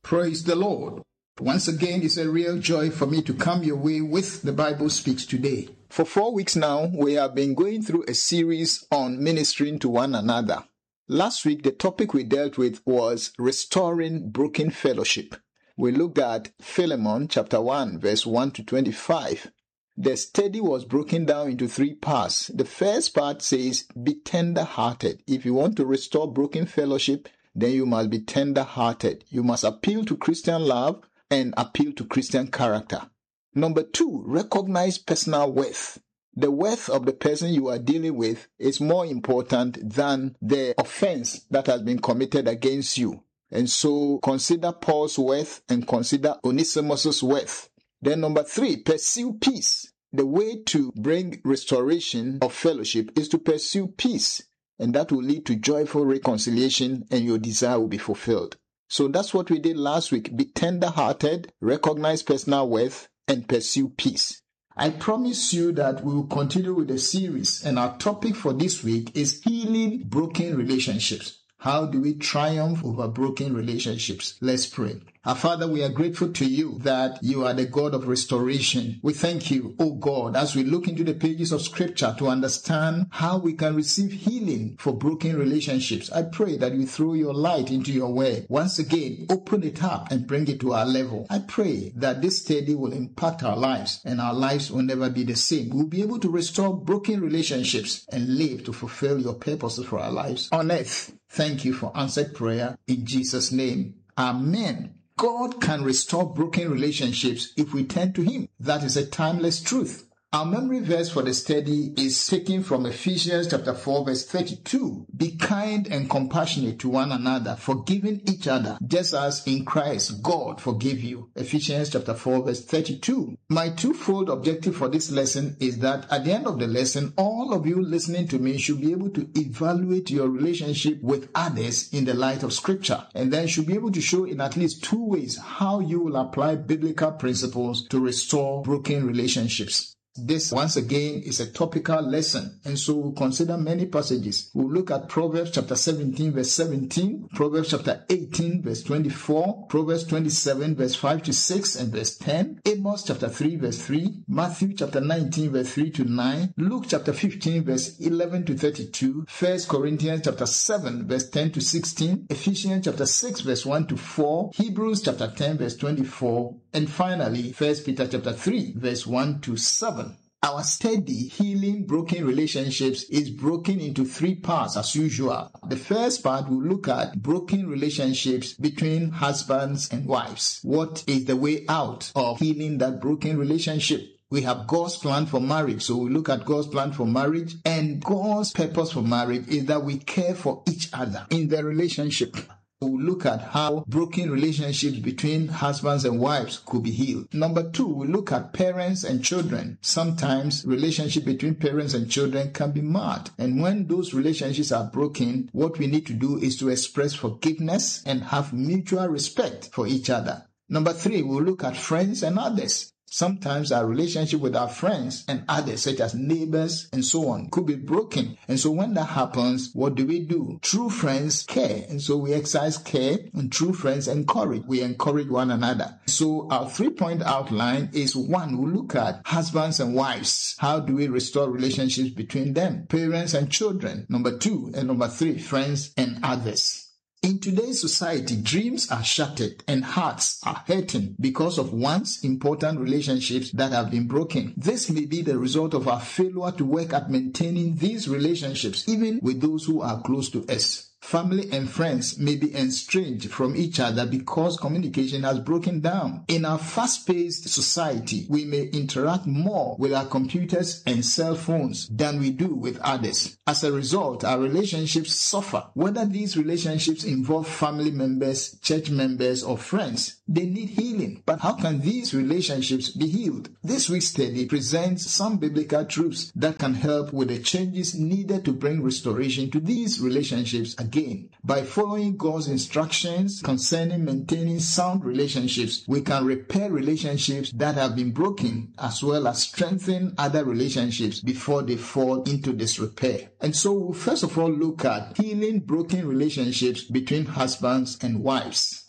Praise the Lord. Once again, it's a real joy for me to come your way with the Bible Speaks today. For 4 weeks now, we have been going through a series on ministering to one another. Last week, the topic we dealt with was restoring broken fellowship. We looked at Philemon chapter 1, verse 1 to 25. The study was broken down into 3 parts. The first part says, be tender-hearted. If you want to restore broken fellowship, then you must be tender-hearted. You must appeal to Christian love and appeal to Christian character. Number 2, recognize personal worth. The worth of the person you are dealing with is more important than the offense that has been committed against you. And so consider Paul's worth and consider Onesimus' worth. Then number 3, pursue peace. The way to bring restoration of fellowship is to pursue peace. And that will lead to joyful reconciliation and your desire will be fulfilled. So that's what we did last week. Be tender-hearted, recognize personal worth, and pursue peace. I promise you that we will continue with the series, and our topic for this week is healing broken relationships. How do we triumph over broken relationships? Let's pray. Our Father, we are grateful to you that you are the God of restoration. We thank you, O God, as we look into the pages of Scripture to understand how we can receive healing for broken relationships. I pray that you throw your light into your word. Once again, open it up and bring it to our level. I pray that this study will impact our lives and our lives will never be the same. We'll be able to restore broken relationships and live to fulfill your purposes for our lives on earth. Thank you for answered prayer in Jesus' name. Amen. God can restore broken relationships if we turn to Him. That is a timeless truth. Our memory verse for the study is taken from Ephesians chapter 4 verse 32. Be kind and compassionate to one another, forgiving each other, just as in Christ God forgave you. Ephesians chapter 4 verse 32. My twofold objective for this lesson is that at the end of the lesson, all of you listening to me should be able to evaluate your relationship with others in the light of Scripture, and then should be able to show in at least 2 ways how you will apply biblical principles to restore broken relationships. This, once again, is a topical lesson, and so we'll consider many passages. We'll look at Proverbs chapter 17, verse 17, Proverbs chapter 18, verse 24, Proverbs 27, verse 5 to 6 and verse 10, Amos chapter 3, verse 3, Matthew chapter 19, verse 3 to 9, Luke chapter 15, verse 11 to 32, 1 Corinthians chapter 7, verse 10 to 16, Ephesians chapter 6, verse 1 to 4, Hebrews chapter 10, verse 24, and finally, 1 Peter chapter 3, verse 1 to 7. Our study, Healing Broken Relationships, is broken into 3 parts as usual. The first part will look at broken relationships between husbands and wives. What is the way out of healing that broken relationship? We have God's plan for marriage, so we look at God's plan for marriage, and God's purpose for marriage is that we care for each other in the relationship. We'll look at how broken relationships between husbands and wives could be healed. Number 2, we'll look at parents and children. Sometimes relationship between parents and children can be marred. And when those relationships are broken, what we need to do is to express forgiveness and have mutual respect for each other. Number 3, we'll look at friends and others. Sometimes our relationship with our friends and others, such as neighbors and so on, could be broken. And so when that happens, what do? True friends care. And so we exercise care, and true friends encourage. We encourage one another. So our 3-point outline is 1, we look at husbands and wives. How do we restore relationships between them? Parents and children. Number 2, and number 3, friends and others. In today's society, dreams are shattered and hearts are hurting because of once important relationships that have been broken. This may be the result of our failure to work at maintaining these relationships, even with those who are close to us. Family and friends may be estranged from each other because communication has broken down. In our fast-paced society, we may interact more with our computers and cell phones than we do with others. As a result, our relationships suffer. Whether these relationships involve family members, church members, or friends, they need healing. But how can these relationships be healed? This week's study presents some biblical truths that can help with the changes needed to bring restoration to these relationships again. By following God's instructions concerning maintaining sound relationships, we can repair relationships that have been broken, as well as strengthen other relationships before they fall into disrepair. And so we'll first of all look at healing broken relationships between husbands and wives.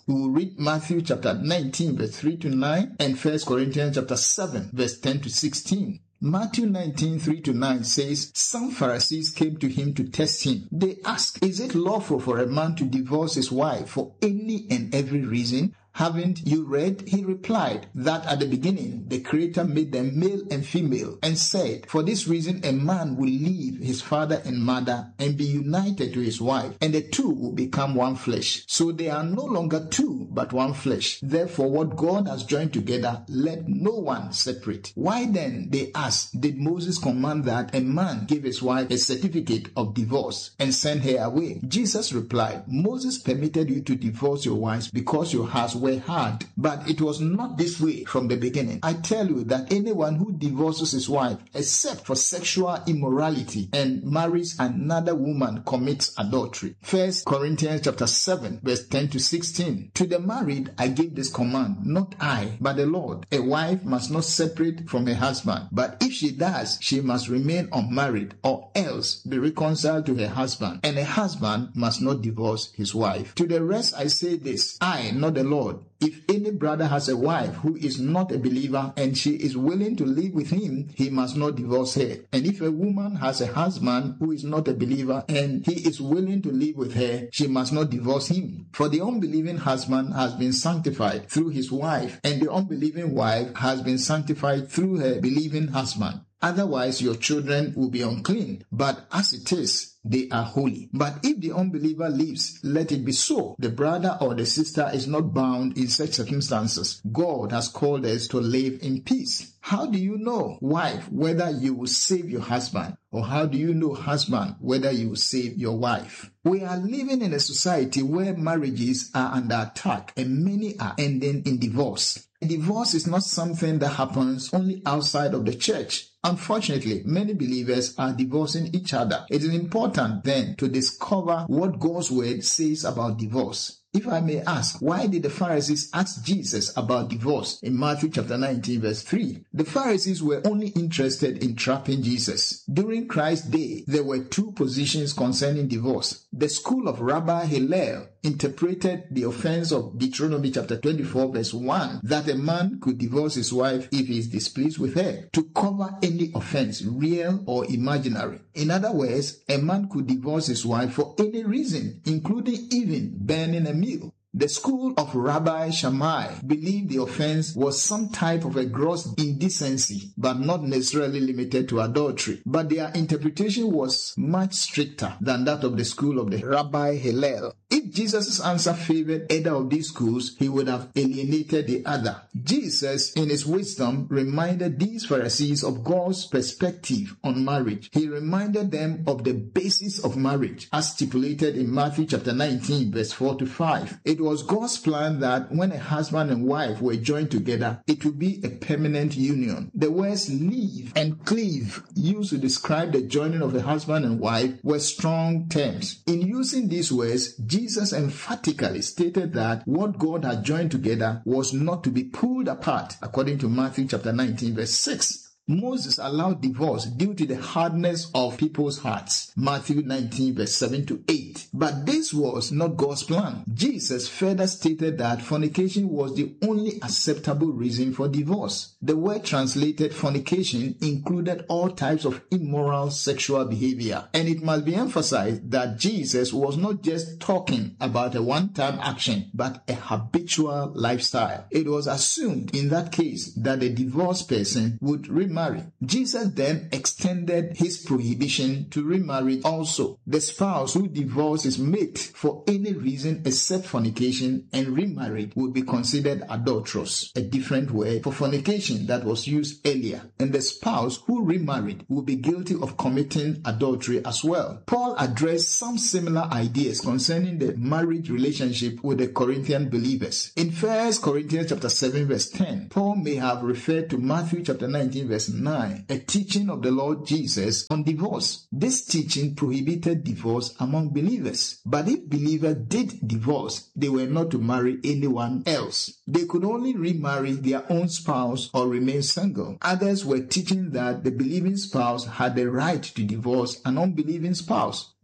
We will read Matthew chapter 19 verse 3 to 9 and 1 Corinthians chapter 7 verse 10 to 16. Matthew 19, 3 to 9 says, some Pharisees came to him to test him. They asked, is it lawful for a man to divorce his wife for any and every reason? Haven't you read? He replied that at the beginning the Creator made them male and female and said, for this reason a man will leave his father and mother and be united to his wife, and the two will become one flesh. So they are no longer two but one flesh. Therefore what God has joined together, let no one separate. Why then, they asked, did Moses command that a man give his wife a certificate of divorce and send her away? Jesus replied, Moses permitted you to divorce your wives because your hearts were hard, but it was not this way from the beginning. I tell you that anyone who divorces his wife except for sexual immorality and marries another woman commits adultery. 1 Corinthians chapter 7 verse 10 to 16. To the married I give this command, not I, but the Lord. A wife must not separate from her husband, but if she does, she must remain unmarried or else be reconciled to her husband, and a husband must not divorce his wife. To the rest I say this, I, not the Lord. If any brother has a wife who is not a believer and she is willing to live with him, he must not divorce her. And if a woman has a husband who is not a believer and he is willing to live with her, she must not divorce him. For the unbelieving husband has been sanctified through his wife, and the unbelieving wife has been sanctified through her believing husband. Otherwise your children will be unclean, but as it is, they are holy. But if the unbeliever leaves, let it be so. The brother or the sister is not bound in such circumstances. God has called us to live in peace. How do you know, wife, whether you will save your husband? Or how do you know, husband, whether you will save your wife? We are living in a society where marriages are under attack and many are ending in divorce. Divorce is not something that happens only outside of the church. Unfortunately, many believers are divorcing each other. It is important then to discover what God's word says about divorce. If I may ask, why did the Pharisees ask Jesus about divorce in Matthew chapter 19 verse 3? The Pharisees were only interested in trapping Jesus. During Christ's day, there were two positions concerning divorce. The school of Rabbi Hillel interpreted the offense of Deuteronomy chapter 24 verse 1 that a man could divorce his wife if he is displeased with her to cover any offense, real or imaginary. In other words, a man could divorce his wife for any reason, including even burning a meal. The school of Rabbi Shammai believed the offense was some type of a gross indecency, but not necessarily limited to adultery. But their interpretation was much stricter than that of the school of the Rabbi Hillel. If Jesus' answer favored either of these schools, he would have alienated the other. Jesus, in his wisdom, reminded these Pharisees of God's perspective on marriage. He reminded them of the basis of marriage, as stipulated in Matthew chapter 19, verse 4 to 5. It was God's plan that when a husband and wife were joined together, it would be a permanent union. The words leave and cleave used to describe the joining of a husband and wife were strong terms. In using these words, Jesus emphatically stated that what God had joined together was not to be pulled apart, according to Matthew chapter 19, verse 6. Moses allowed divorce due to the hardness of people's hearts. Matthew 19 verse 7 to 8. But this was not God's plan. Jesus further stated that fornication was the only acceptable reason for divorce. The word translated fornication included all types of immoral sexual behavior. And it must be emphasized that Jesus was not just talking about a one-time action, but a habitual lifestyle. It was assumed in that case that the divorced person would remarry. Jesus then extended his prohibition to remarriage also. The spouse who divorced his mate for any reason except fornication and remarried would be considered adulterous, a different word for fornication that was used earlier. And the spouse who remarried would be guilty of committing adultery as well. Paul addressed some similar ideas concerning the marriage relationship with the Corinthian believers. In 1 Corinthians chapter 7 verse 10, Paul may have referred to Matthew chapter 19 verse 9, a teaching of the Lord Jesus on divorce. This teaching prohibited divorce among believers. But if believers did divorce, they were not to marry anyone else. They could only remarry their own spouse or remain single. Others were teaching that the believing spouse had the right to divorce an unbelieving spouse.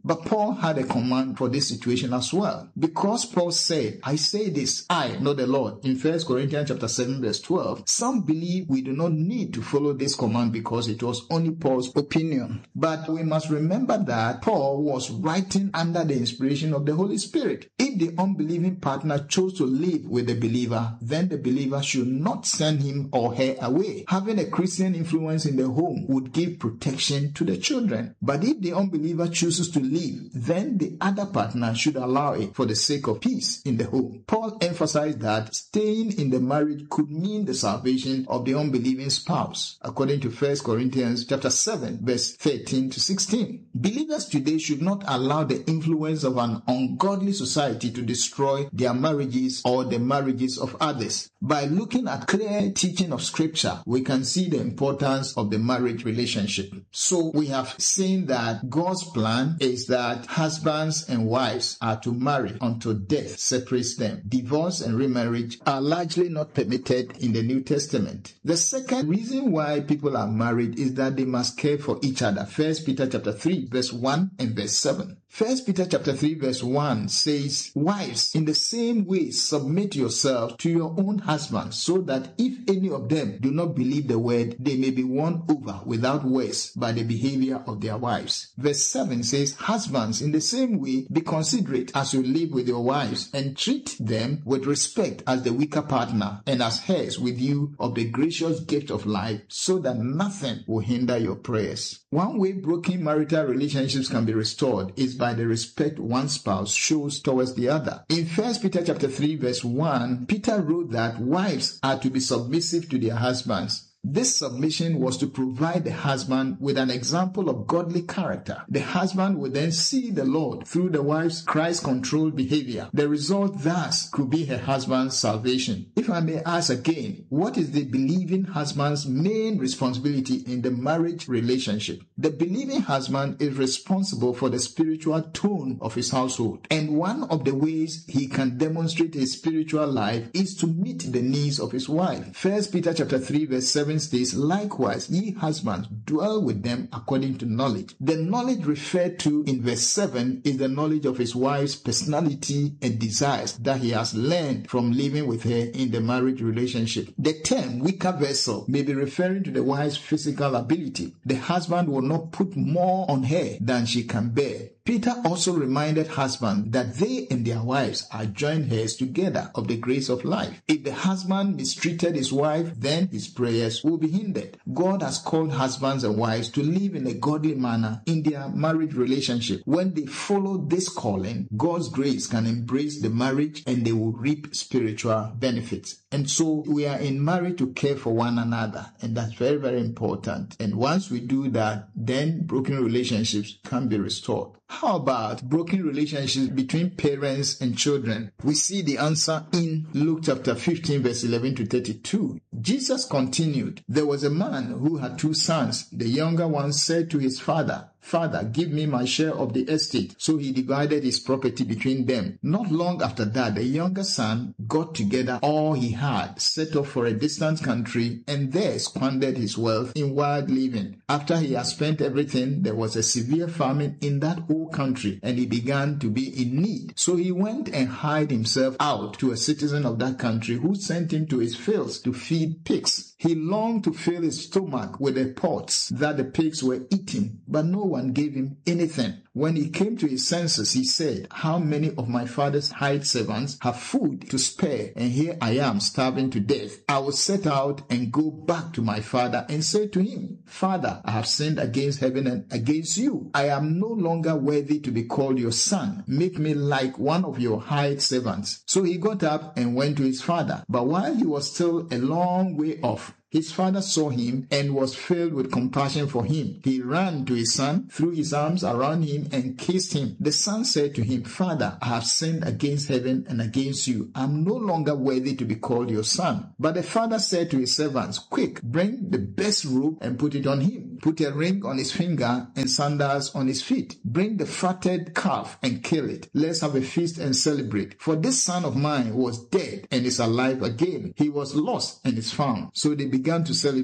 But Paul had a command for this situation as well. Because Paul said, I say this, I, not the Lord, in 1 Corinthians chapter 7 verse 12, some believe we do not need to follow this command because it was only Paul's opinion. But we must remember that Paul was writing under the inspiration of the Holy Spirit. If the unbelieving partner chose to live with the believer, then the believer should not send him or her away. Having a Christian influence in the home would give protection to the children. But if the unbeliever chooses to leave, then the other partner should allow it for the sake of peace in the home. Paul emphasized that staying in the marriage could mean the salvation of the unbelieving spouse, according to 1 Corinthians chapter 7, verse 13 to 16. Believers today should not allow the influence of an ungodly society to destroy their marriages or the marriages of others. By looking at clear teaching of Scripture, we can see the importance of the marriage relationship. So we have seen that God's plan is that husbands and wives are to marry until death separates them. Divorce and remarriage are largely not permitted in the New Testament. The second reason why people are married is that they must care for each other. 1 Peter chapter 3 verse 1 and verse 7. 1 Peter chapter 3 verse 1 says, Wives, in the same way submit yourselves to your own husbands, so that if any of them do not believe the word, they may be won over without words by the behavior of their wives. Verse 7 says, Husbands, in the same way be considerate as you live with your wives, and treat them with respect as the weaker partner, and as heirs with you of the gracious gift of life, so that nothing will hinder your prayers. One way broken marital relationships can be restored is by the respect one spouse shows towards the other. In 1 Peter chapter 3 verse 1, Peter wrote that wives are to be submissive to their husbands. This submission was to provide the husband with an example of godly character. The husband would then see the Lord through the wife's Christ-controlled behavior. The result thus could be her husband's salvation. If I may ask again, what is the believing husband's main responsibility in the marriage relationship? The believing husband is responsible for the spiritual tone of his household. And one of the ways he can demonstrate his spiritual life is to meet the needs of his wife. 1 Peter chapter 3 verse 7 states, Likewise, ye husbands, dwell with them according to knowledge. The knowledge referred to in verse 7 is the knowledge of his wife's personality and desires that he has learned from living with her in the marriage relationship. The term weaker vessel may be referring to the wife's physical ability. The husband will not put more on her than she can bear. Peter also reminded husbands that they and their wives are joint heirs together of the grace of life. If the husband mistreated his wife, then his prayers will be hindered. God has called husbands and wives to live in a godly manner in their marriage relationship. When they follow this calling, God's grace can embrace the marriage and they will reap spiritual benefits. And so we are in marriage to care for one another, and that's very, very important. And once we do that, then broken relationships can be restored. How about broken relationships between parents and children? We see the answer in Luke chapter 15 verse 11 to 32. Jesus continued, There was a man who had 2 sons. The younger one said to his father, Father, give me my share of the estate. So he divided his property between them. Not long after that, the younger son got together all he had, set off for a distant country, and there squandered his wealth in wild living. After he had spent everything, there was a severe famine in that whole country, and he began to be in need. So he went and hired himself out to a citizen of that country who sent him to his fields to feed pigs. He longed to fill his stomach with the pods that the pigs were eating, but no one gave him anything. When he came to his senses, he said, How many of my father's hired servants have food to spare, and here I am starving to death? I will set out and go back to my father and say to him, Father, I have sinned against heaven and against you. I am no longer worthy to be called your son. Make me like one of your hired servants. So he got up and went to his father. But while he was still a long way off, his father saw him and was filled with compassion for him. He ran to his son, threw his arms around him, and kissed him. The son said to him, Father, I have sinned against heaven and against you. I am no longer worthy to be called your son. But the father said to his servants, Quick, bring the best robe and put it on him. Put a ring on his finger and sandals on his feet. Bring the fatted calf and kill it. Let's have a feast and celebrate. For this son of mine was dead and is alive again. He was lost and is found. So they began to celebrate.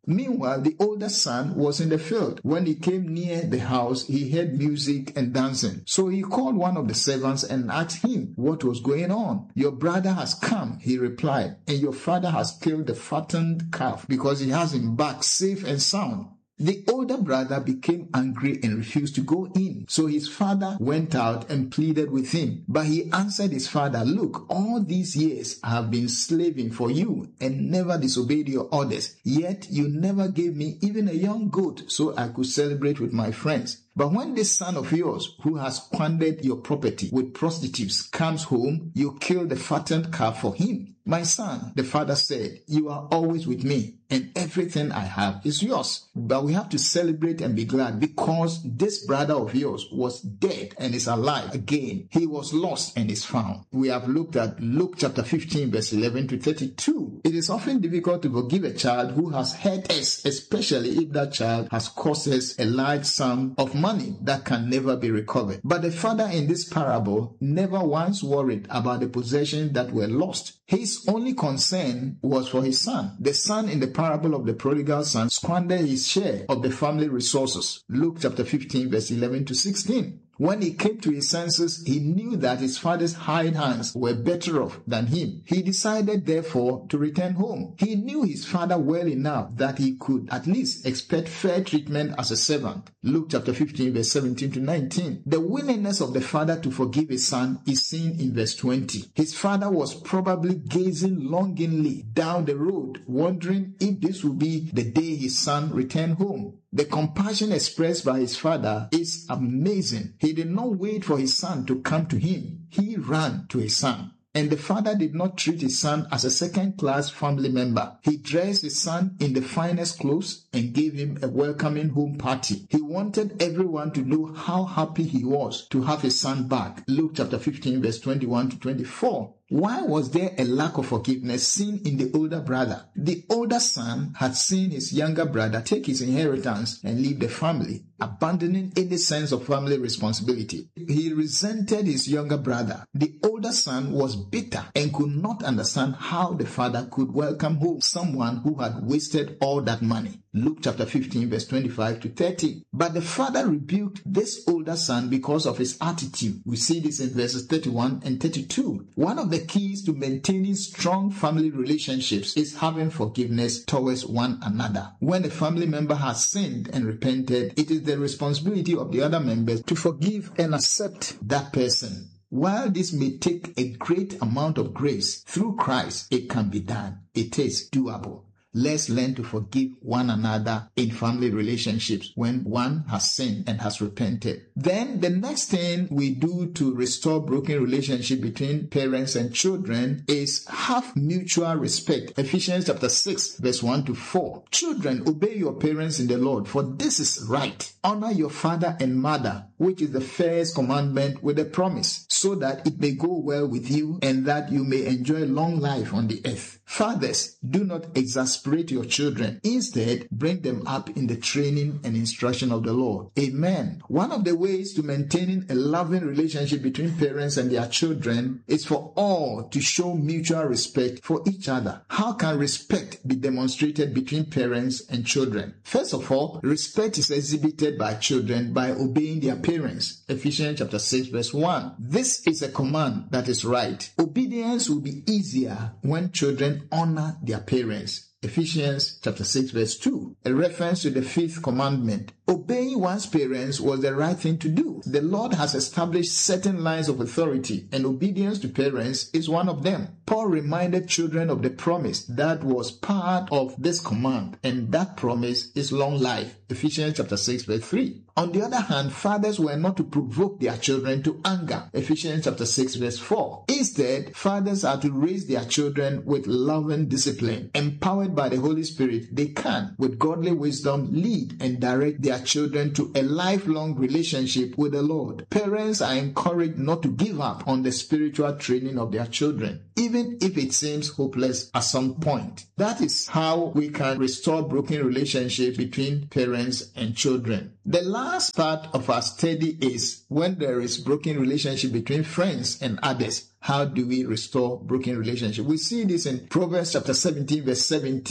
Meanwhile, the older son was in the field. When he came near the house, he heard music and dancing. So he called one of the servants and asked him what was going on. "Your brother has come," he replied, "and your father has killed the fattened calf because he has him back safe and sound." The older brother became angry and refused to go in. So his father went out and pleaded with him. But he answered his father, "Look, all these years I have been slaving for you and never disobeyed your orders. Yet you never gave me even a young goat so I could celebrate with my friends. But when this son of yours, who has squandered your property with prostitutes, comes home, you kill the fattened calf for him." "My son," the father said, "you are always with me, and everything I have is yours. But we have to celebrate and be glad because this brother of yours was dead and is alive again. He was lost and is found." We have looked at Luke chapter 15, verse 11 to 32. It is often difficult to forgive a child who has hurt us, especially if that child has cost us a large sum of money that can never be recovered. But the father in this parable never once worried about the possessions that were lost. His only concern was for his son. The son in the parable of the prodigal son squandered his share of the family resources. Luke chapter 15, verse 11 to 16. When he came to his senses, he knew that his father's hired hands were better off than him. He decided, therefore, to return home. He knew his father well enough that he could at least expect fair treatment as a servant. Luke chapter 15, verse 17 to 19. The willingness of the father to forgive his son is seen in verse 20. His father was probably gazing longingly down the road, wondering if this would be the day his son returned home. The compassion expressed by his father is amazing. He did not wait for his son to come to him. He ran to his son. And the father did not treat his son as a second-class family member. He dressed his son in the finest clothes and gave him a welcoming home party. He wanted everyone to know how happy he was to have his son back. Luke chapter 15, verse 21 to 24. Why was there a lack of forgiveness seen in the older brother? The older son had seen his younger brother take his inheritance and leave the family, abandoning any sense of family responsibility. He resented his younger brother. The older son was bitter and could not understand how the father could welcome home someone who had wasted all that money. Luke chapter 15, verse 25 to 30. But the father rebuked this older son because of his attitude. We see this in verses 31 and 32. One of the keys to maintaining strong family relationships is having forgiveness towards one another. When a family member has sinned and repented, it is the responsibility of the other members to forgive and accept that person. While this may take a great amount of grace, through Christ it can be done. It is doable. Let's learn to forgive one another in family relationships when one has sinned and has repented. Then the next thing we do to restore broken relationship between parents and children is have mutual respect. Ephesians chapter 6, verse 1 to 4. Children, obey your parents in the Lord, for this is right. Honor your father and mother, which is the first commandment with a promise, so that it may go well with you and that you may enjoy long life on the earth. Fathers, do not exasperate your children. Instead, bring them up in the training and instruction of the Lord. Amen. One of the ways to maintaining a loving relationship between parents and their children is for all to show mutual respect for each other. How can respect be demonstrated between parents and children? First of all, respect is exhibited by children by obeying their parents. Ephesians chapter 6, verse 1. This is a command that is right. Obedience will be easier when children honor their parents. Ephesians chapter 6, verse 2, a reference to the fifth commandment. Obeying one's parents was the right thing to do. The Lord has established certain lines of authority, and obedience to parents is one of them. Paul reminded children of the promise that was part of this command, and that promise is long life. Ephesians chapter 6, verse 3. On the other hand, fathers were not to provoke their children to anger. Ephesians chapter 6, verse 4. Instead, fathers are to raise their children with love and discipline. Empowered by the Holy Spirit, they can, with godly wisdom, lead and direct their children to a lifelong relationship with the Lord. Parents are encouraged not to give up on the spiritual training of their children, even if it seems hopeless at some point. That is how we can restore broken relationships between parents and children. The last part of our study is when there is broken relationship between friends and others. How do we restore broken relationship? We see this in Proverbs chapter 17, verse 17.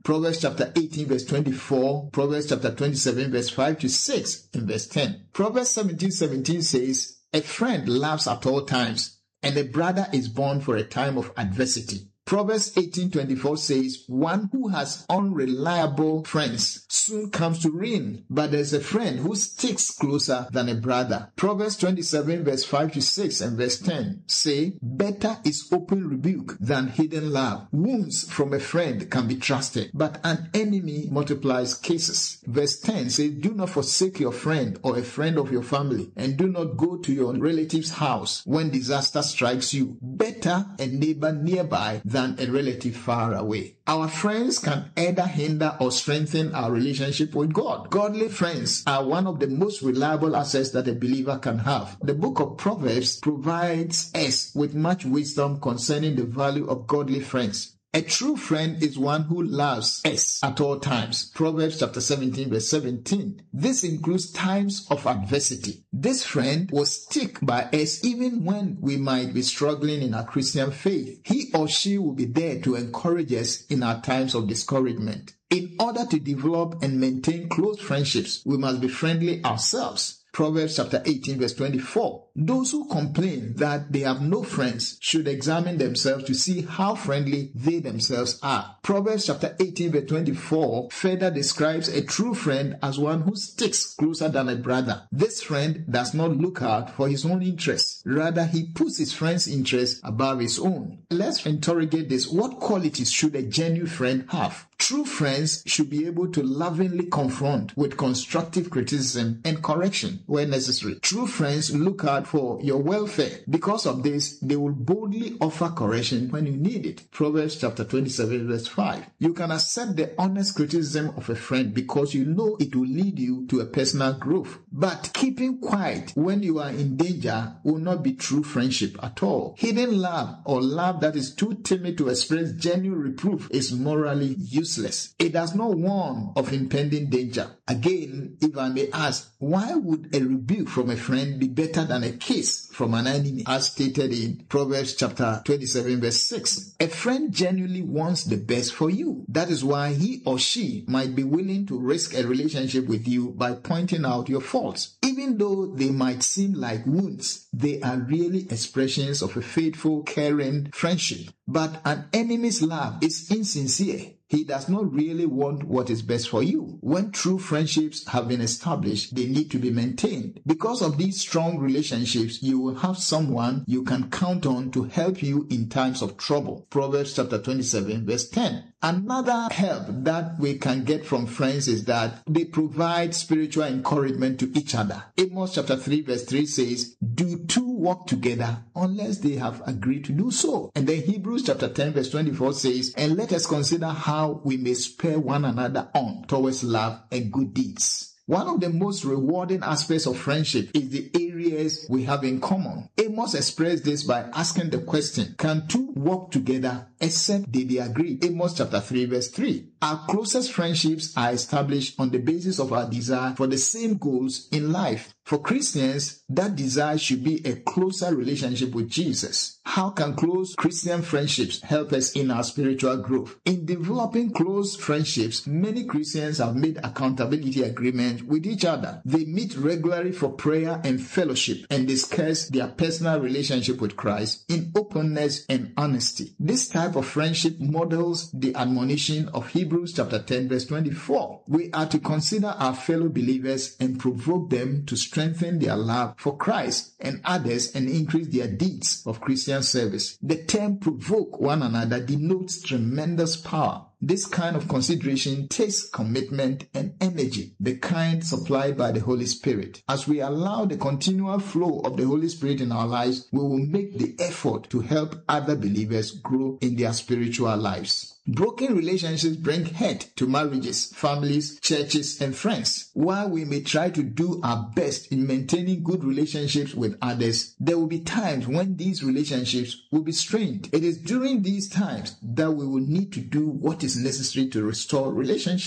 Proverbs chapter 18 verse 24, Proverbs chapter 27 verse 5 to 6 and verse 10. Proverbs 17:17 says, a friend laughs at all times, and a brother is born for a time of adversity. Proverbs 18:24 says, one who has unreliable friends soon comes to ruin, but there's a friend who sticks closer than a brother. Proverbs 27 verse 5 to 6 and verse 10 say, better is open rebuke than hidden love. Wounds from a friend can be trusted, but an enemy multiplies cases. Verse 10 says, do not forsake your friend or a friend of your family, and do not go to your relative's house when disaster strikes you. Better a neighbor nearby than a relative far away. Our friends can either hinder or strengthen our relationship with God. Godly friends are one of the most reliable assets that a believer can have. The book of Proverbs provides us with much wisdom concerning the value of godly friends. A true friend is one who loves us at all times. Proverbs chapter 17 verse 17. This includes times of adversity. This friend will stick by us even when we might be struggling in our Christian faith. He or she will be there to encourage us in our times of discouragement. In order to develop and maintain close friendships, we must be friendly ourselves. Proverbs chapter 18 verse 24. Those who complain that they have no friends should examine themselves to see how friendly they themselves are. Proverbs chapter 18 verse 24 further describes a true friend as one who sticks closer than a brother. This friend does not look out for his own interests. Rather, he puts his friend's interests above his own. Let's interrogate this. What qualities should a genuine friend have? True friends should be able to lovingly confront with constructive criticism and correction where necessary. True friends look out for your welfare. Because of this, they will boldly offer correction when you need it. Proverbs chapter 27 verse 5. You can accept the honest criticism of a friend because you know it will lead you to a personal growth. But keeping quiet when you are in danger will not be true friendship at all. Hidden love or love that is too timid to express genuine reproof is morally useless. It does not warn of impending danger. Again, if I may ask, why would a rebuke from a friend be better than a kiss from an enemy, as stated in Proverbs chapter 27 verse 6? A friend genuinely wants the best for you. That is why he or she might be willing to risk a relationship with you by pointing out your faults. Even though they might seem like wounds, they are really expressions of a faithful, caring friendship. But an enemy's love is insincere. He does not really want what is best for you. When true friendships have been established, they need to be maintained. Because of these strong relationships, you will have someone you can count on to help you in times of trouble. Proverbs chapter 27 verse 10. Another help that we can get from friends is that they provide spiritual encouragement to each other. Amos chapter 3 verse 3 says, do two walk together unless they have agreed to do so. And then Hebrews chapter 10 verse 24 says, and let us consider how we may spur one another on towards love and good deeds. One of the most rewarding aspects of friendship is the areas we have in common. Amos expressed this by asking the question, can two walk together except they agree? Amos chapter 3 verse 3. Our closest friendships are established on the basis of our desire for the same goals in life. For Christians, that desire should be a closer relationship with Jesus. How can close Christian friendships help us in our spiritual growth? In developing close friendships, many Christians have made accountability agreements with each other. They meet regularly for prayer and fellowship and discuss their personal relationship with Christ in openness and honesty. This type of friendship models the admonition of Hebrews chapter 10 verse 24. We are to consider our fellow believers and provoke them to strengthen their love for Christ and others and increase their deeds of Christian service. The term provoke one another denotes tremendous power. This kind of consideration takes commitment and energy, the kind supplied by the Holy Spirit. As we allow the continual flow of the Holy Spirit in our lives, we will make the effort to help other believers grow in their spiritual lives. Broken relationships bring hurt to marriages, families, churches, and friends. While we may try to do our best in maintaining good relationships with others, there will be times when these relationships will be strained. It is during these times that we will need to do what is necessary to restore relationships.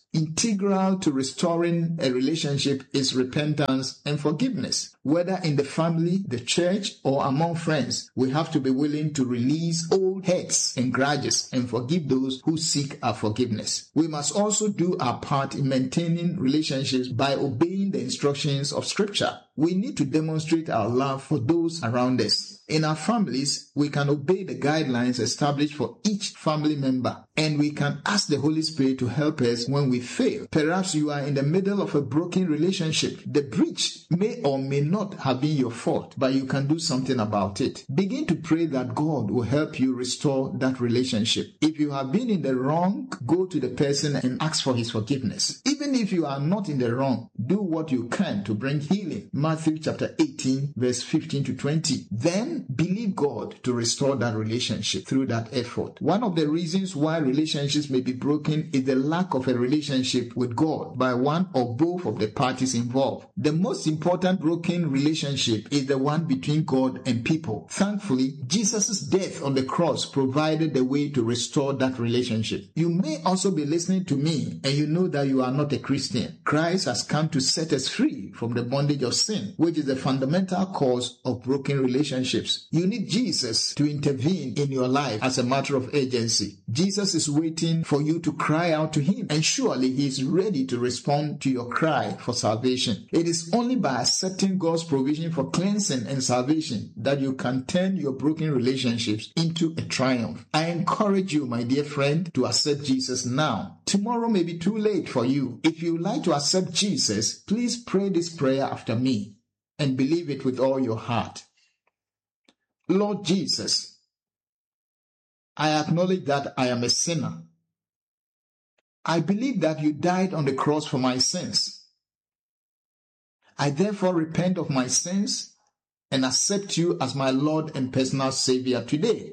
Integral to restoring a relationship is repentance and forgiveness. Whether in the family, the church, or among friends, we have to be willing to release old hurts and grudges and forgive those who seek our forgiveness. We must also do our part in maintaining relationships by obeying the instructions of Scripture. We need to demonstrate our love for those around us. In our families, we can obey the guidelines established for each family member, and we can ask the Holy Spirit to help us when we fail. Perhaps you are in the middle of a broken relationship. The breach may or may not have been your fault, but you can do something about it. Begin to pray that God will help you restore that relationship. If you have been in the wrong, go to the person and ask for his forgiveness. Even if you are not in the wrong, do what you can to bring healing. Matthew chapter 18, verse 15 to 20. Then believe God to restore that relationship through that effort. One of the reasons why relationships may be broken is the lack of a relationship with God by one or both of the parties involved. The most important broken relationship is the one between God and people. Thankfully, Jesus' death on the cross provided the way to restore that relationship. You may also be listening to me and you know that you are not a Christian. Christ has come to set us free from the bondage of sin, which is the fundamental cause of broken relationships. You need Jesus to intervene in your life as a matter of urgency. Jesus is waiting for you to cry out to him, and surely he is ready to respond to your cry for salvation. It is only by accepting God's provision for cleansing and salvation that you can turn your broken relationships into a triumph. I encourage you, my dear friend, to accept Jesus now. Tomorrow may be too late for you. If you would like to accept Jesus, please pray this prayer after me and believe it with all your heart. Lord Jesus, I acknowledge that I am a sinner. I believe that you died on the cross for my sins. I therefore repent of my sins and accept you as my Lord and personal Savior today.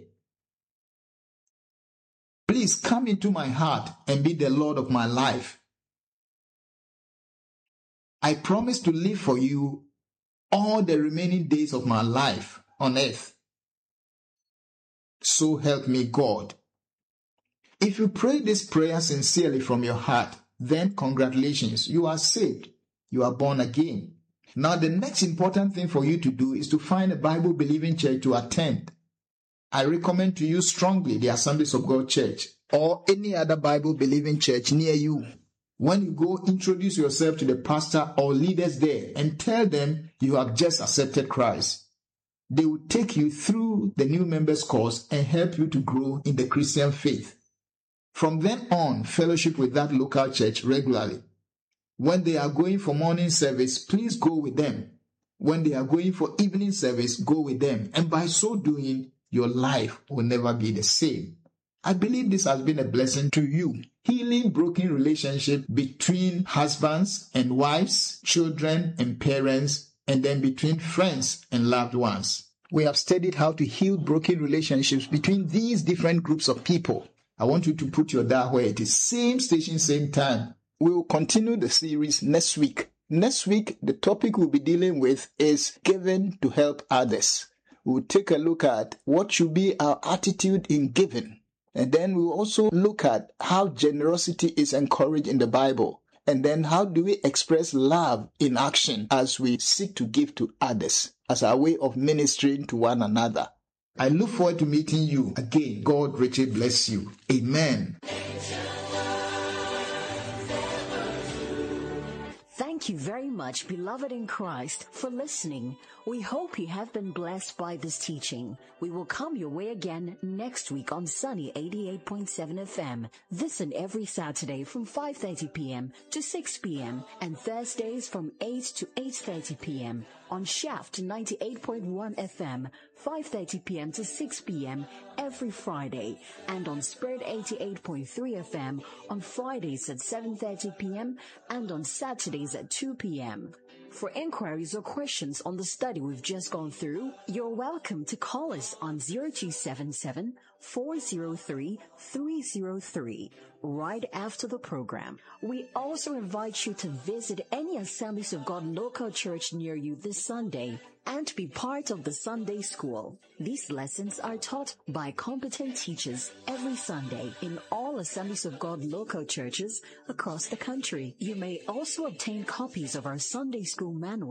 Please come into my heart and be the Lord of my life. I promise to live for you all the remaining days of my life on earth. So help me God. If you pray this prayer sincerely from your heart, then congratulations, you are saved. You are born again. Now the next important thing for you to do is to find a Bible-believing church to attend. I recommend to you strongly the Assemblies of God Church or any other Bible-believing church near you. When you go, introduce yourself to the pastor or leaders there and tell them you have just accepted Christ. They will take you through the new members course and help you to grow in the Christian faith. From then on, fellowship with that local church regularly. When they are going for morning service, please go with them. When they are going for evening service, go with them. And by so doing, your life will never be the same. I believe this has been a blessing to you. Healing broken relationships between husbands and wives, children and parents, and then between friends and loved ones. We have studied how to heal broken relationships between these different groups of people. I want you to put your dial where it is. Same station, same time. We will continue the series next week. Next week, the topic we'll be dealing with is giving to help others. We'll take a look at what should be our attitude in giving. And then we'll also look at how generosity is encouraged in the Bible. And then how do we express love in action as we seek to give to others as our way of ministering to one another. I look forward to meeting you again. God richly bless you. Amen. Thank you very much, beloved in Christ, for listening. We hope you have been blessed by this teaching. We will come your way again next week on Sunny 88.7 FM. Listen every Saturday from 5:30 p.m. to 6 p.m. and Thursdays from 8 to 8:30 p.m. on Shaft 98.1 FM, 5:30 p.m. to 6 p.m. every Friday, and on Spirit 88.3 FM on Fridays at 7:30 p.m. and on Saturdays at 2 p.m. For inquiries or questions on the study we've just gone through, you're welcome to call us on 0277 403-303 right after the program. We also invite you to visit any Assemblies of God local church near you this Sunday and be part of the Sunday School. These lessons are taught by competent teachers every Sunday in all Assemblies of God local churches across the country. You may also obtain copies of our Sunday School manual